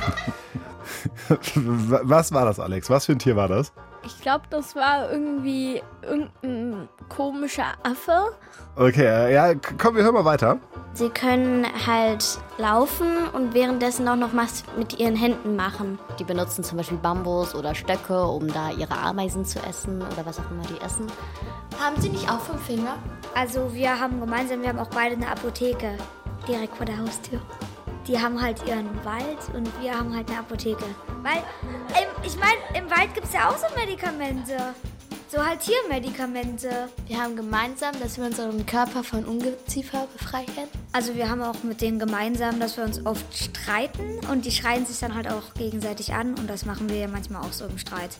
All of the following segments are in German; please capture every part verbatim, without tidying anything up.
Was war das, Alex? Was für ein Tier war das? Ich glaube, das war irgendwie irgendein komischer Affe. Okay, ja, komm, wir hören mal weiter. Sie können halt laufen und währenddessen auch noch was mit ihren Händen machen. Die benutzen zum Beispiel Bambus oder Stöcke, um da ihre Ameisen zu essen oder was auch immer die essen. Haben Sie nicht auch fünf Finger? Also wir haben gemeinsam, wir haben auch beide eine Apotheke direkt vor der Haustür. Die haben halt ihren Wald und wir haben halt eine Apotheke. Weil, ähm, ich meine, im Wald gibt es ja auch so Medikamente. So halt Tiermedikamente. Wir haben gemeinsam, dass wir unseren Körper von Ungeziefer befreien. Also wir haben auch mit denen gemeinsam, dass wir uns oft streiten. Und die schreien sich dann halt auch gegenseitig an. Und das machen wir ja manchmal auch so im Streit.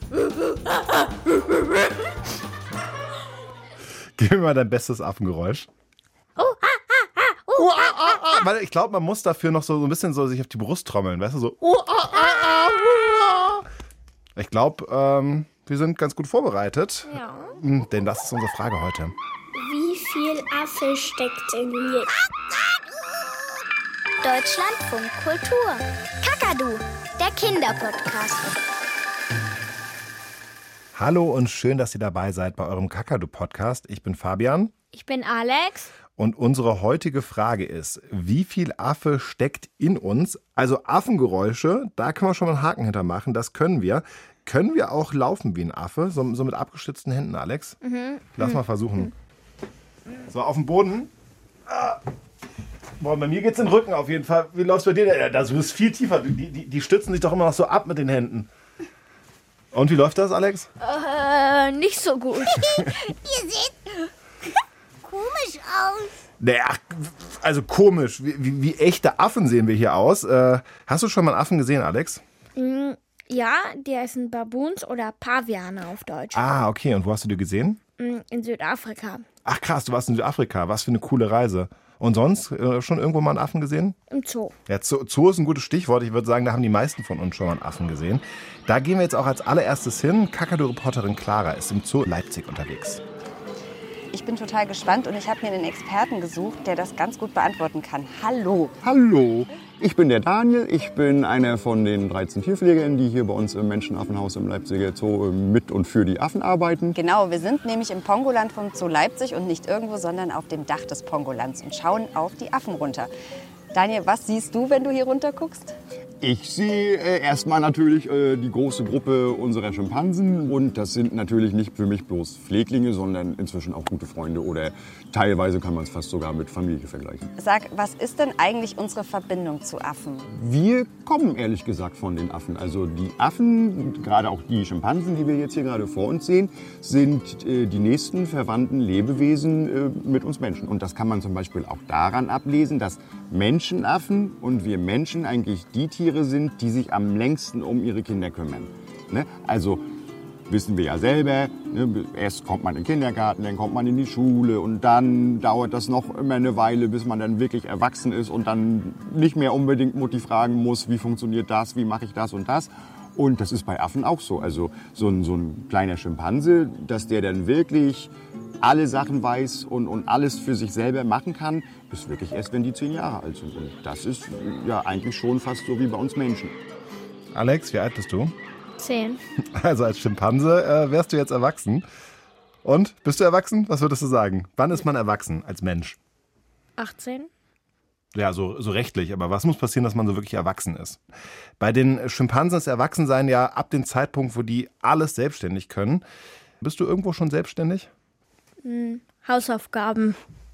Gib mir mal dein bestes Affengeräusch. Oh, ah, ah, ah, oh, uh, ah, ah, ah. Weil ich glaube, man muss dafür noch so, so ein bisschen so sich auf die Brust trommeln, weißt du, so. Uh, ah, ah, ah, uh, ah. Ich glaube, ähm, wir sind ganz gut vorbereitet. Ja. Denn das ist unsere Frage heute. Wie viel Affe steckt in mir? Deutschlandfunk Kultur. Kakadu, der Kinderpodcast. Hallo und schön, dass ihr dabei seid bei eurem Kakadu-Podcast. Ich bin Fabian. Ich bin Alex. Und unsere heutige Frage ist, wie viel Affe steckt in uns? Also Affengeräusche, da können wir schon mal einen Haken hintermachen, das können wir. Können wir auch laufen wie ein Affe, so, so mit abgestützten Händen, Alex? Mhm. Lass mal versuchen. So, auf dem Boden. Ah. Boah, bei mir geht's in den Rücken auf jeden Fall. Wie läufst du bei dir? Ja, das ist viel tiefer. Die, die, die stützen sich doch immer noch so ab mit den Händen. Und wie läuft das, Alex? Äh, nicht so gut. Ihr seht komisch aus. Naja, also komisch. Wie, wie, wie echte Affen sehen wir hier aus. Äh, hast du schon mal einen Affen gesehen, Alex? Mm, ja, die heißen Baboons oder Paviane auf Deutsch. Ah, okay. Und wo hast du die gesehen? Mm, in Südafrika. Ach krass, du warst in Südafrika. Was für eine coole Reise. Und sonst äh, schon irgendwo mal einen Affen gesehen? Im Zoo. Ja, Zoo, Zoo ist ein gutes Stichwort. Ich würde sagen, da haben die meisten von uns schon mal einen Affen gesehen. Da gehen wir jetzt auch als allererstes hin. Kakadu-Reporterin Clara ist im Zoo Leipzig unterwegs. Ich bin total gespannt und ich habe mir einen Experten gesucht, der das ganz gut beantworten kann. Hallo. Hallo, ich bin der Daniel. Ich bin einer von den dreizehn Tierpflegern, die hier bei uns im Menschenaffenhaus im Leipziger Zoo mit und für die Affen arbeiten. Genau, wir sind nämlich im Pongoland vom Zoo Leipzig und nicht irgendwo, sondern auf dem Dach des Pongolands und schauen auf die Affen runter. Daniel, was siehst du, wenn du hier runter guckst? Ich sehe äh, erstmal natürlich äh, die große Gruppe unserer Schimpansen und das sind natürlich nicht für mich bloß Pfleglinge, sondern inzwischen auch gute Freunde oder teilweise kann man es fast sogar mit Familie vergleichen. Sag, was ist denn eigentlich unsere Verbindung zu Affen? Wir kommen ehrlich gesagt von den Affen. Also die Affen, gerade auch die Schimpansen, die wir jetzt hier gerade vor uns sehen, sind äh, die nächsten verwandten Lebewesen äh, mit uns Menschen. Und das kann man zum Beispiel auch daran ablesen, dass Menschenaffen und wir Menschen eigentlich die Tiere sind, die sich am längsten um ihre Kinder kümmern. Ne? Also wissen wir ja selber, ne? Erst kommt man in den Kindergarten, dann kommt man in die Schule und dann dauert das noch immer eine Weile, bis man dann wirklich erwachsen ist und dann nicht mehr unbedingt Mutti fragen muss, wie funktioniert das, wie mache ich das und das. Und das ist bei Affen auch so. Also so ein, so ein kleiner Schimpanse, dass der dann wirklich alle Sachen weiß und, und alles für sich selber machen kann, ist wirklich erst, wenn die zehn Jahre alt sind. Und das ist ja eigentlich schon fast so wie bei uns Menschen. Alex, wie alt bist du? Zehn. Also als Schimpanse äh, wärst du jetzt erwachsen. Und, bist du erwachsen? Was würdest du sagen? Wann ist man erwachsen als Mensch? achtzehn. Ja, so, so rechtlich. Aber was muss passieren, dass man so wirklich erwachsen ist? Bei den Schimpansen ist Erwachsensein ja ab dem Zeitpunkt, wo die alles selbstständig können. Bist du irgendwo schon selbstständig? Hm, Hausaufgaben.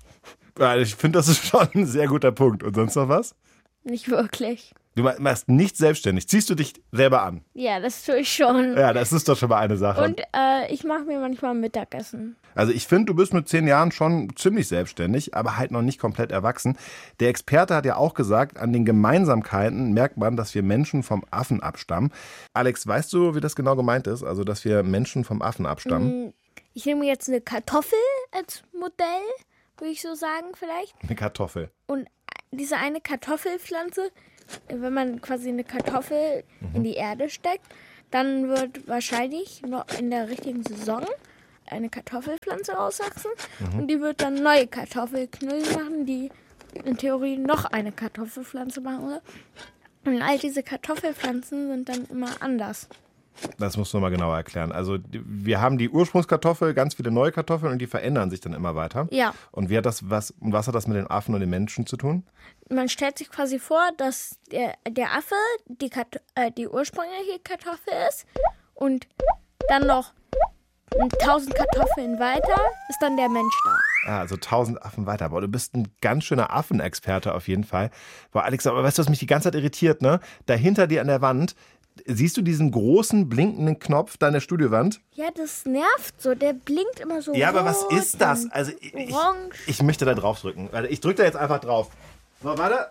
Ja, ich finde, das ist schon ein sehr guter Punkt. Und sonst noch was? Nicht wirklich. Du machst nicht selbstständig. Ziehst du dich selber an? Ja, das tue ich schon. Ja, das ist doch schon mal eine Sache. Und äh, ich mache mir manchmal Mittagessen. Also ich finde, du bist mit zehn Jahren schon ziemlich selbstständig, aber halt noch nicht komplett erwachsen. Der Experte hat ja auch gesagt, an den Gemeinsamkeiten merkt man, dass wir Menschen vom Affen abstammen. Alex, weißt du, wie das genau gemeint ist? Also, dass wir Menschen vom Affen abstammen? Ich nehme jetzt eine Kartoffel als Modell, würde ich so sagen vielleicht. Eine Kartoffel. Und diese eine Kartoffelpflanze, wenn man quasi eine Kartoffel mhm. in die Erde steckt, dann wird wahrscheinlich noch in der richtigen Saison eine Kartoffelpflanze rauswachsen. Mhm. Und die wird dann neue Kartoffelknödel machen, die in Theorie noch eine Kartoffelpflanze machen. Oder? Und all diese Kartoffelpflanzen sind dann immer anders. Das musst du nochmal genauer erklären. Also wir haben die Ursprungskartoffel, ganz viele neue Kartoffeln und die verändern sich dann immer weiter. Ja. Und wie hat das, was, und was hat das mit den Affen und den Menschen zu tun? Man stellt sich quasi vor, dass der, der Affe die, Karto- äh, die ursprüngliche Kartoffel ist und dann noch tausend Kartoffeln weiter ist dann der Mensch da. Ah, also tausend Affen weiter. Boah, du bist ein ganz schöner Affenexperte auf jeden Fall. Boah, Alex, aber weißt du, was mich die ganze Zeit irritiert, ne? Da hinter dir an der Wand, siehst du diesen großen blinkenden Knopf da an der Studiowand? Ja, das nervt so. Der blinkt immer so. Ja, aber was rot ist das? und Also ich, ich, orange. ich möchte da drauf drücken. Warte, ich drücke da jetzt einfach drauf. So, warte.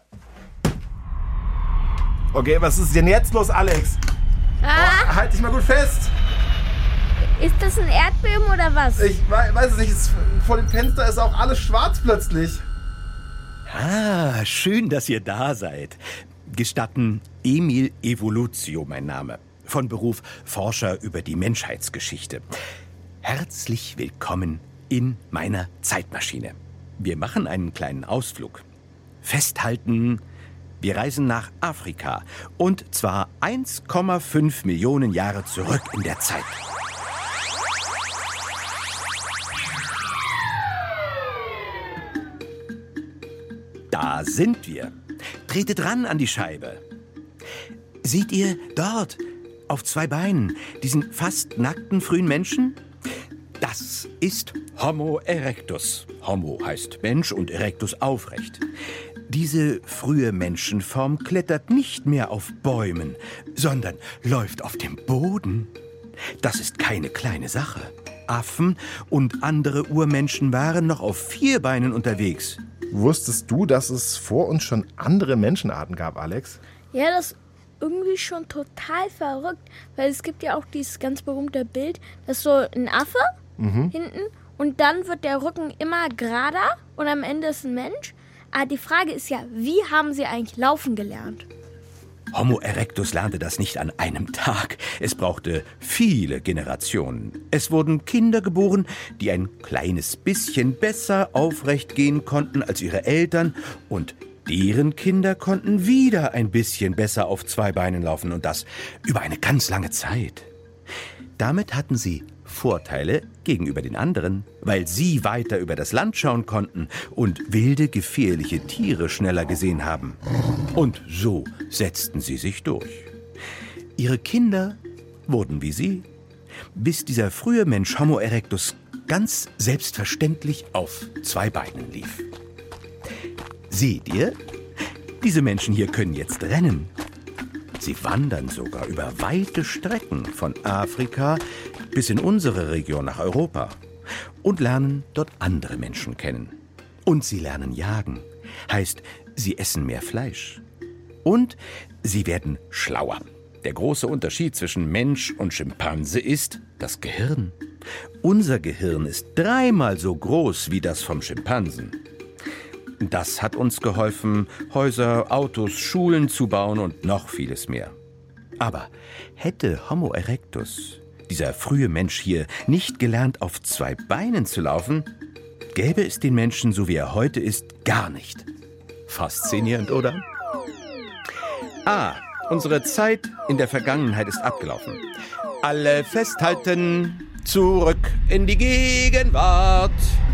Okay, was ist denn jetzt los, Alex? Ah, Oh, halt dich mal gut fest. ist das ein Erdbeben oder was? Ich wei- weiß es nicht, es, vor dem Fenster ist auch alles schwarz plötzlich. Ah, schön, dass ihr da seid. Gestatten, Emil Evolutio mein Name. Von Beruf Forscher über die Menschheitsgeschichte. Herzlich willkommen in meiner Zeitmaschine. Wir machen einen kleinen Ausflug. Festhalten, wir reisen nach Afrika. Und zwar eins Komma fünf Millionen Jahre zurück in der Zeit. Da sind wir. Tretet ran an die Scheibe. Seht ihr dort, auf zwei Beinen, diesen fast nackten frühen Menschen? Das ist Homo erectus. Homo heißt Mensch und erectus aufrecht. Diese frühe Menschenform klettert nicht mehr auf Bäumen, sondern läuft auf dem Boden. Das ist keine kleine Sache. Affen und andere Urmenschen waren noch auf vier Beinen unterwegs. Wusstest du, dass es vor uns schon andere Menschenarten gab, Alex? Ja, das ist irgendwie schon total verrückt, weil es gibt ja auch dieses ganz berühmte Bild, das ist so ein Affe Mhm. hinten und dann wird der Rücken immer gerader und am Ende ist ein Mensch. Aber die Frage ist ja, wie haben sie eigentlich laufen gelernt? Homo erectus lernte das nicht an einem Tag. Es brauchte viele Generationen. Es wurden Kinder geboren, die ein kleines bisschen besser aufrecht gehen konnten als ihre Eltern. Und deren Kinder konnten wieder ein bisschen besser auf zwei Beinen laufen. Und das über eine ganz lange Zeit. Damit hatten sie Vorteile gegenüber den anderen, weil sie weiter über das Land schauen konnten und wilde, gefährliche Tiere schneller gesehen haben. Und so setzten sie sich durch. Ihre Kinder wurden wie sie, bis dieser frühe Mensch Homo erectus ganz selbstverständlich auf zwei Beinen lief. Seht ihr? Diese Menschen hier können jetzt rennen. Sie wandern sogar über weite Strecken von Afrika bis in unsere Region nach Europa und lernen dort andere Menschen kennen. Und sie lernen jagen, heißt, sie essen mehr Fleisch. Und sie werden schlauer. Der große Unterschied zwischen Mensch und Schimpanse ist das Gehirn. Unser Gehirn ist dreimal so groß wie das vom Schimpansen. Das hat uns geholfen, Häuser, Autos, Schulen zu bauen und noch vieles mehr. Aber hätte Homo erectus, dieser frühe Mensch hier, nicht gelernt, auf zwei Beinen zu laufen, gäbe es den Menschen, so wie er heute ist, gar nicht. Faszinierend, oder? Ah, unsere Zeit in der Vergangenheit ist abgelaufen. Alle festhalten, zurück in die Gegenwart.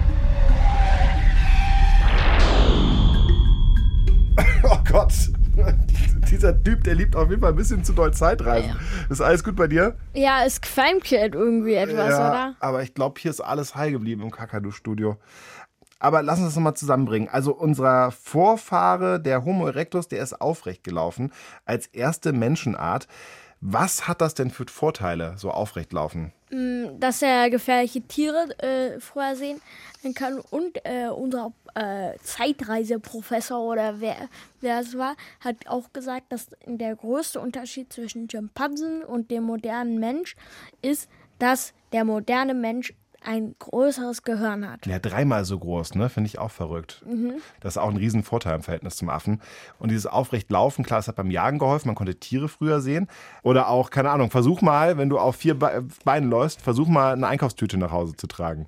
Oh Gott, dieser Typ, der liebt auf jeden Fall ein bisschen zu doll Zeitreisen. Ist alles gut bei dir? Ja, es qualmt hier irgendwie etwas, ja, oder? aber ich glaube, hier ist alles heil geblieben im Kakadu-Studio. Aber lass uns das nochmal zusammenbringen. Also unser Vorfahre, der Homo erectus, der ist aufrecht gelaufen als erste Menschenart. Was hat das denn für Vorteile, so aufrecht laufen? Dass er gefährliche Tiere äh, vorher sehen kann und äh, unser äh, Zeitreiseprofessor oder wer, wer es war, hat auch gesagt, dass der größte Unterschied zwischen Schimpansen und dem modernen Mensch ist, dass der moderne Mensch ein größeres Gehirn hat. Ja, dreimal so groß, ne? Finde ich auch verrückt. Mhm. Das ist auch ein Riesenvorteil im Verhältnis zum Affen. Und dieses aufrecht Laufen, klar, das hat beim Jagen geholfen, man konnte Tiere früher sehen. Oder auch, keine Ahnung, versuch mal, wenn du auf vier Be- Beinen läufst, versuch mal eine Einkaufstüte nach Hause zu tragen.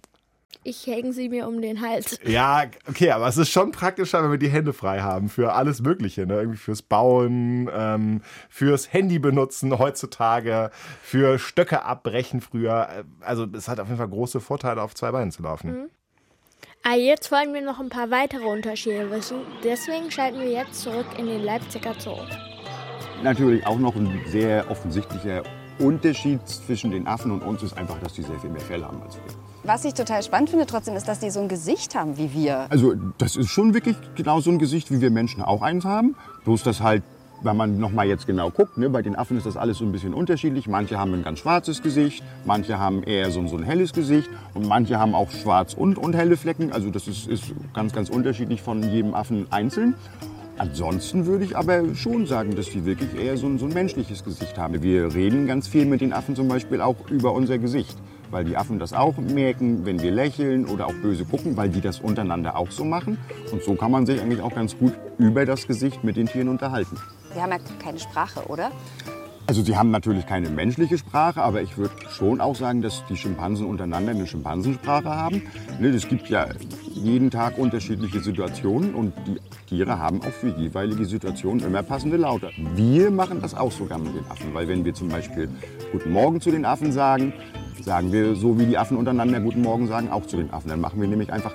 Ich hänge sie mir um den Hals. Ja, okay, aber es ist schon praktischer, wenn wir die Hände frei haben für alles Mögliche, ne? Irgendwie fürs Bauen, ähm, fürs Handy benutzen heutzutage, für Stöcke abbrechen früher. Also es hat auf jeden Fall große Vorteile, auf zwei Beinen zu laufen. Mhm. Ah, jetzt wollen wir noch ein paar weitere Unterschiede wissen. Deswegen schalten wir jetzt zurück in den Leipziger Zoo. Natürlich auch noch ein sehr offensichtlicher Unterschied zwischen den Affen und uns ist einfach, dass die sehr viel mehr Fell haben als wir. Was ich total spannend finde trotzdem, ist, dass die so ein Gesicht haben wie wir. Also das ist schon wirklich genau so ein Gesicht, wie wir Menschen auch eins haben. Bloß das halt, wenn man noch mal jetzt genau guckt, ne, bei den Affen ist das alles so ein bisschen unterschiedlich. Manche haben ein ganz schwarzes Gesicht, manche haben eher so, so ein helles Gesicht und manche haben auch schwarz und, und helle Flecken. Also das ist, ist ganz, ganz unterschiedlich von jedem Affen einzeln. Ansonsten würde ich aber schon sagen, dass die wirklich eher so ein, so ein menschliches Gesicht haben. Wir reden ganz viel mit den Affen zum Beispiel auch über unser Gesicht. Weil die Affen das auch merken, wenn wir lächeln oder auch böse gucken, weil die das untereinander auch so machen. Und so kann man sich eigentlich auch ganz gut über das Gesicht mit den Tieren unterhalten. Sie haben ja keine Sprache, oder? Also sie haben natürlich keine menschliche Sprache, aber ich würde schon auch sagen, dass die Schimpansen untereinander eine Schimpansensprache haben. Es gibt ja jeden Tag unterschiedliche Situationen und die Tiere haben auch für jeweilige Situationen immer passende Laute. Wir machen das auch sogar mit den Affen, weil wenn wir zum Beispiel Guten Morgen zu den Affen sagen, sagen wir so, wie die Affen untereinander Guten Morgen sagen, auch zu den Affen. Dann machen wir nämlich einfach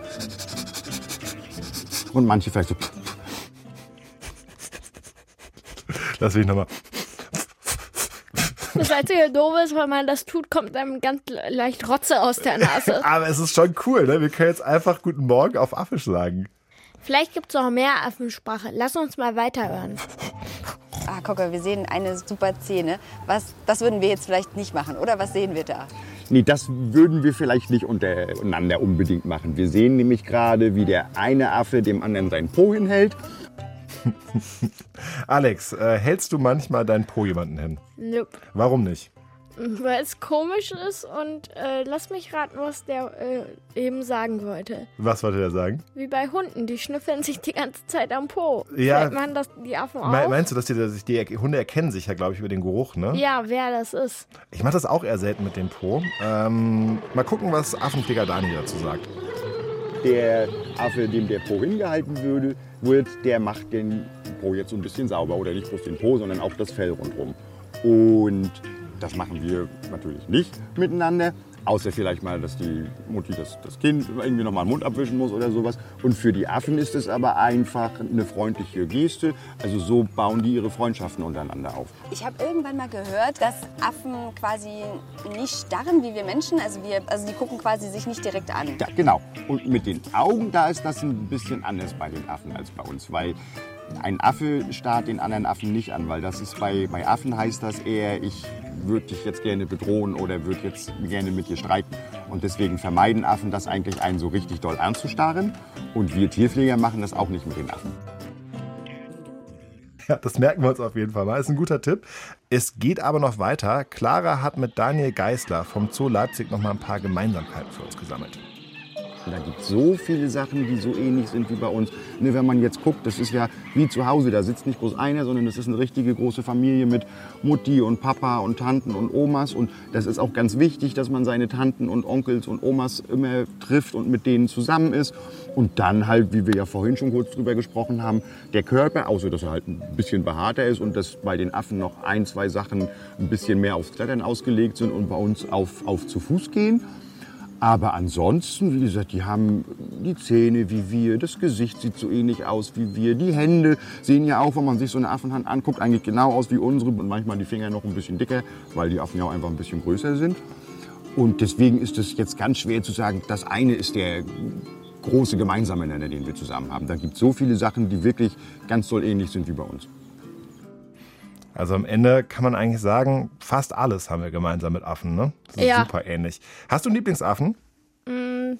und manche vielleicht so. Lass mich nochmal. Das einzige Doofe ist, wenn man das tut, kommt einem ganz leicht Rotze aus der Nase. Aber es ist schon cool, ne? Wir können jetzt einfach Guten Morgen auf Affisch sagen. Vielleicht gibt es noch mehr Affensprache. Lass uns mal weiterhören. Ah, guck mal, wir sehen eine super Szene. Was, das würden wir jetzt vielleicht nicht machen, oder? Was sehen wir da? Nee, das würden wir vielleicht nicht untereinander unbedingt machen. Wir sehen nämlich gerade, wie der eine Affe dem anderen seinen Po hinhält. Alex, äh, hältst du manchmal deinen Po jemanden hin? Nope. Warum nicht? Weil es komisch ist und äh, lass mich raten, was der äh, eben sagen wollte. Was wollte der sagen? Wie bei Hunden, die schnüffeln sich die ganze Zeit am Po. Ja. Vielleicht machen das die Affen auch? Me- meinst du, dass die, dass die Hunde erkennen sich ja, glaube ich, über den Geruch, ne? Ja, wer das ist. Ich mache das auch eher selten mit dem Po. Ähm, mal gucken, was Affenpfleger Daniel dazu sagt. Der Affe, dem der Po hingehalten würde, wird, der macht den Po jetzt so ein bisschen sauber. Oder nicht bloß den Po, sondern auch das Fell rundherum. Und das machen wir natürlich nicht miteinander. Außer vielleicht mal, dass die Mutti das, das Kind irgendwie noch mal den Mund abwischen muss oder sowas. Und für die Affen ist es aber einfach eine freundliche Geste. Also so bauen die ihre Freundschaften untereinander auf. Ich habe irgendwann mal gehört, dass Affen quasi nicht starren wie wir Menschen. Also, wir, also die gucken quasi sich nicht direkt an. Ja, genau. Und mit den Augen, da ist das ein bisschen anders bei den Affen als bei uns. Weil ein Affe starrt den anderen Affen nicht an. Weil das ist bei, bei Affen heißt das eher, ich würde dich jetzt gerne bedrohen oder würde jetzt gerne mit dir streiten. Und deswegen vermeiden Affen das eigentlich, einen so richtig doll anzustarren. Und wir Tierpfleger machen das auch nicht mit den Affen. Ja, das merken wir uns auf jeden Fall mal. Ist ein guter Tipp. Es geht aber noch weiter. Clara hat mit Daniel Geisler vom Zoo Leipzig noch mal ein paar Gemeinsamkeiten für uns gesammelt. Da gibt es so viele Sachen, die so ähnlich sind wie bei uns. Ne, wenn man jetzt guckt, das ist ja wie zu Hause. Da sitzt nicht bloß einer, sondern das ist eine richtige große Familie mit Mutti und Papa und Tanten und Omas. Und das ist auch ganz wichtig, dass man seine Tanten und Onkels und Omas immer trifft und mit denen zusammen ist. Und dann halt, wie wir ja vorhin schon kurz drüber gesprochen haben, der Körper, außer dass er halt ein bisschen behaarter ist und dass bei den Affen noch ein, zwei Sachen ein bisschen mehr aufs Klettern ausgelegt sind und bei uns auf, auf zu Fuß gehen. Aber ansonsten, wie gesagt, die haben die Zähne wie wir, das Gesicht sieht so ähnlich aus wie wir, die Hände sehen ja auch, wenn man sich so eine Affenhand anguckt, eigentlich genau aus wie unsere und manchmal die Finger noch ein bisschen dicker, weil die Affen ja auch einfach ein bisschen größer sind. Und deswegen ist es jetzt ganz schwer zu sagen, das eine ist der große gemeinsame Nenner, den wir zusammen haben. Da gibt es so viele Sachen, die wirklich ganz doll ähnlich sind wie bei uns. Also am Ende kann man eigentlich sagen, fast alles haben wir gemeinsam mit Affen, ne? Das ist ja. super ähnlich. Hast du einen Lieblingsaffen? Mm,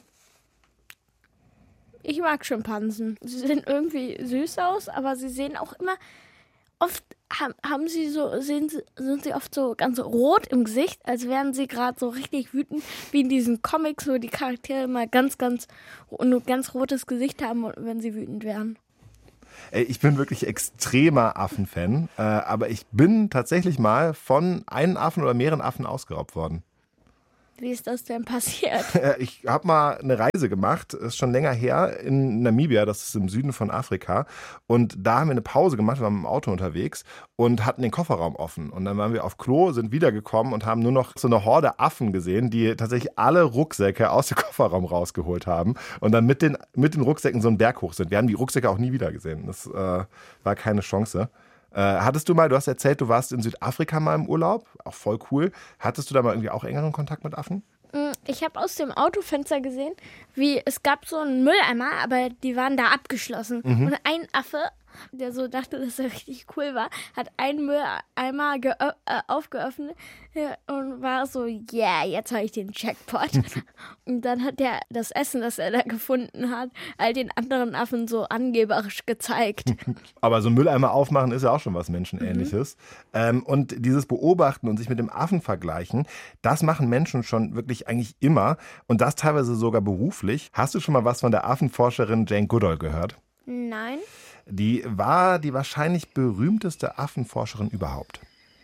ich mag Schimpansen. Sie sehen irgendwie süß aus, aber sie sehen auch immer, oft haben, haben sie so, sehen sie, sind sie oft so ganz rot im Gesicht, als wären sie gerade so richtig wütend, wie in diesen Comics, wo die Charaktere immer ganz, ganz, ein ganz rotes Gesicht haben, wenn sie wütend wären. Ich bin wirklich extremer Affenfan, äh, aber ich bin tatsächlich mal von einem Affen oder mehreren Affen ausgeraubt worden. Wie ist das denn passiert? Ich habe mal eine Reise gemacht, ist schon länger her, in Namibia, das ist im Süden von Afrika. Und da haben wir eine Pause gemacht, wir waren mit dem Auto unterwegs und hatten den Kofferraum offen. Und dann waren wir auf Klo, sind wiedergekommen und haben nur noch so eine Horde Affen gesehen, die tatsächlich alle Rucksäcke aus dem Kofferraum rausgeholt haben und dann mit den, mit den Rucksäcken so einen Berg hoch sind. Wir haben die Rucksäcke auch nie wieder gesehen. Das äh, war keine Chance. Äh, hattest du mal, du hast erzählt, du warst in Südafrika mal im Urlaub, auch voll cool. Hattest du da mal irgendwie auch engeren Kontakt mit Affen? Ich habe aus dem Autofenster gesehen, wie es gab so einen Mülleimer, aber die waren da abgeschlossen. Mhm. Und ein Affe, der so dachte, dass er richtig cool war, hat einen Mülleimer geö- äh, aufgeöffnet und war so, yeah, jetzt habe ich den Jackpot. Und dann hat er das Essen, das er da gefunden hat, all den anderen Affen so angeberisch gezeigt. Aber so ein Mülleimer aufmachen ist ja auch schon was Menschenähnliches. Mhm. Ähm, und dieses Beobachten und sich mit dem Affen vergleichen, das machen Menschen schon wirklich eigentlich immer und das teilweise sogar beruflich. Hast du schon mal was von der Affenforscherin Jane Goodall gehört? Nein. Die war die wahrscheinlich berühmteste Affenforscherin überhaupt.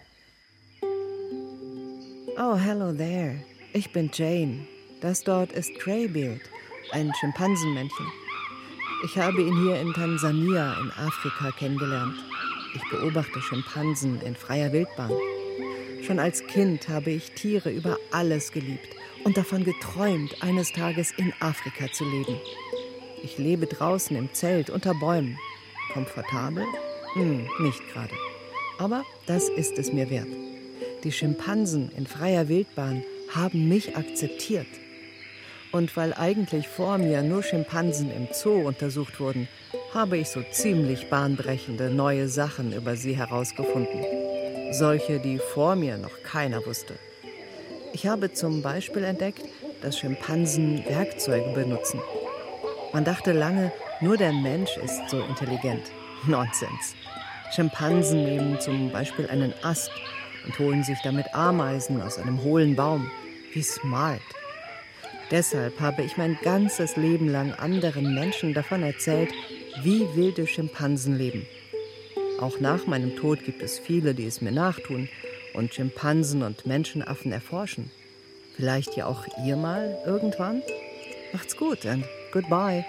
Oh, hello there. Ich bin Jane. Das dort ist Greybeard, ein Schimpansenmännchen. Ich habe ihn hier in Tansania in Afrika kennengelernt. Ich beobachte Schimpansen in freier Wildbahn. Schon als Kind habe ich Tiere über alles geliebt und davon geträumt, eines Tages in Afrika zu leben. Ich lebe draußen im Zelt unter Bäumen. Komfortabel? Hm, nicht gerade. Aber das ist es mir wert. Die Schimpansen in freier Wildbahn haben mich akzeptiert. Und weil eigentlich vor mir nur Schimpansen im Zoo untersucht wurden, habe ich so ziemlich bahnbrechende neue Sachen über sie herausgefunden. Solche, die vor mir noch keiner wusste. Ich habe zum Beispiel entdeckt, dass Schimpansen Werkzeuge benutzen. Man dachte lange, nur der Mensch ist so intelligent. Nonsens. Schimpansen nehmen zum Beispiel einen Ast und holen sich damit Ameisen aus einem hohlen Baum. Wie smart. Deshalb habe ich mein ganzes Leben lang anderen Menschen davon erzählt, wie wilde Schimpansen leben. Auch nach meinem Tod gibt es viele, die es mir nachtun und Schimpansen und Menschenaffen erforschen. Vielleicht ja auch ihr mal irgendwann? Macht's gut und goodbye.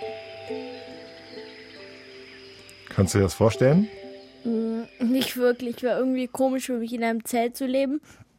Kannst du dir das vorstellen? Nicht wirklich. Wäre irgendwie komisch für mich, in einem Zelt zu leben,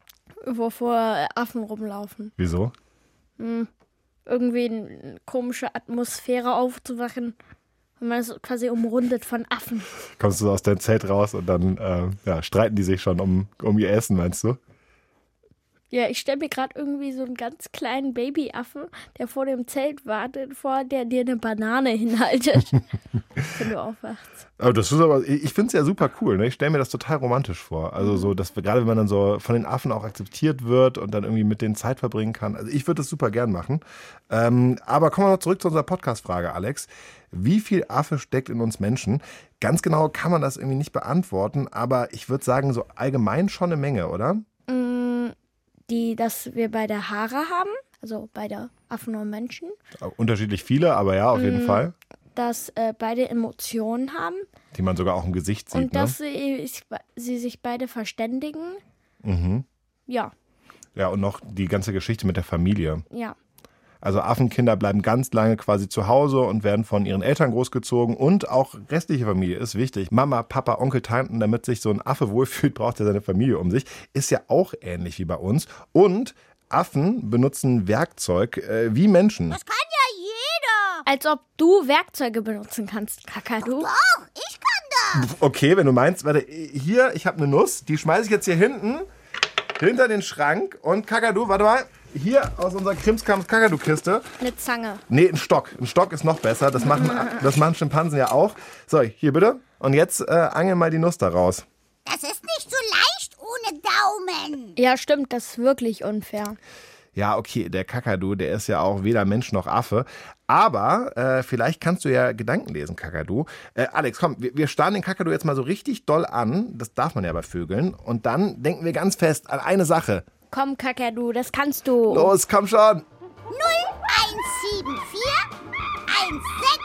wovor Affen rumlaufen. Wieso? Hm, irgendwie eine komische Atmosphäre aufzuwachen. Und man ist quasi umrundet von Affen. Kommst du aus deinem Zelt raus und dann äh, ja, streiten die sich schon um, um ihr Essen, meinst du? Ja, ich stelle mir gerade irgendwie so einen ganz kleinen Babyaffen, der vor dem Zelt wartet, vor der dir eine Banane hinhaltet, wenn du aufwachst. Aber das ist aber, ich finde es ja super cool. Ne? Ich stelle mir das total romantisch vor. Also so, dass wir, gerade wenn man dann so von den Affen auch akzeptiert wird und dann irgendwie mit denen Zeit verbringen kann. Also ich würde das super gern machen. Ähm, aber kommen wir noch zurück zu unserer Podcast-Frage, Alex. Wie viel Affe steckt in uns Menschen? Ganz genau kann man das irgendwie nicht beantworten, aber ich würde sagen, so allgemein schon eine Menge, oder? Die, dass wir beide Haare haben, also beide Affen und Menschen. Unterschiedlich viele, aber ja, auf jeden mm, Fall. Dass äh, beide Emotionen haben. Die man sogar auch im Gesicht sieht. Und ne? dass sie, sie sich beide verständigen. Mhm. Ja. Ja, und noch die ganze Geschichte mit der Familie. Ja. Also Affenkinder bleiben ganz lange quasi zu Hause und werden von ihren Eltern großgezogen. Und auch restliche Familie ist wichtig. Mama, Papa, Onkel, Tanten, damit sich so ein Affe wohlfühlt, braucht er seine Familie um sich. Ist ja auch ähnlich wie bei uns. Und Affen benutzen Werkzeug äh, wie Menschen. Das kann ja jeder. Als ob du Werkzeuge benutzen kannst, Kakadu. Doch, ich kann das. Okay, wenn du meinst, warte, hier, ich habe eine Nuss. Die schmeiße ich jetzt hier hinten, hinter den Schrank. Und Kakadu, warte mal. Hier aus unserer Krimskrams-Kakadu-Kiste. Eine Zange. Nee, ein Stock. Ein Stock ist noch besser. Das machen, das machen Schimpansen ja auch. So, hier bitte. Und jetzt äh, angel mal die Nuss da raus. Das ist nicht so leicht ohne Daumen. Ja, stimmt. Das ist wirklich unfair. Ja, okay, der Kakadu, der ist ja auch weder Mensch noch Affe. Aber äh, vielleicht kannst du ja Gedanken lesen, Kakadu. Äh, Alex, komm, wir, wir starren den Kakadu jetzt mal so richtig doll an. Das darf man ja bei Vögeln. Und dann denken wir ganz fest an eine Sache. Komm, Kakadu, das kannst du. Los, komm schon. null, eins, sieben, vier, eins,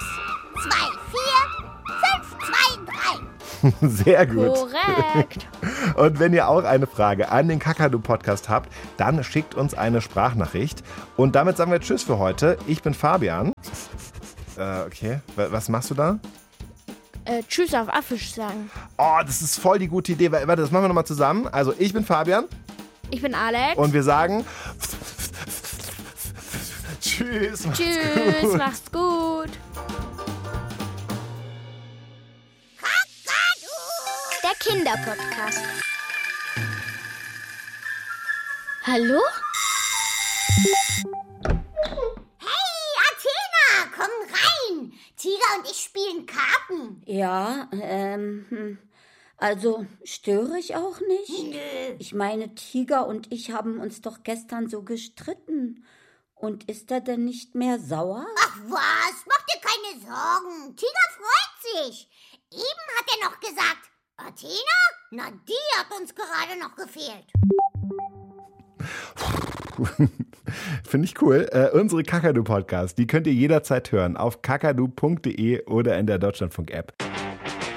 sechs, zwei, vier, fünf, zwei, drei. Sehr gut. Korrekt. Und wenn ihr auch eine Frage an den Kakadu-Podcast habt, dann schickt uns eine Sprachnachricht. Und damit sagen wir Tschüss für heute. Ich bin Fabian. Äh, okay, was machst du da? Äh, tschüss auf Affisch sagen. Oh, das ist voll die gute Idee. Warte, das machen wir nochmal zusammen. Also ich bin Fabian. Ich bin Alex. Und wir sagen Tschüss. Macht's Tschüss, gut. macht's gut. Der Kinderpodcast. Hallo? Hey, Athena, komm rein. Tiger und ich spielen Karten. Ja, ähm, hm. Also störe ich auch nicht? Nö. Ich meine, Tiger und ich haben uns doch gestern so gestritten. Und ist er denn nicht mehr sauer? Ach was, mach dir keine Sorgen. Tiger freut sich. Eben hat er noch gesagt, Athena, na die hat uns gerade noch gefehlt. Finde ich cool. Äh, unsere Kakadu-Podcast, die könnt ihr jederzeit hören auf kakadu punkt de oder in der Deutschlandfunk-App.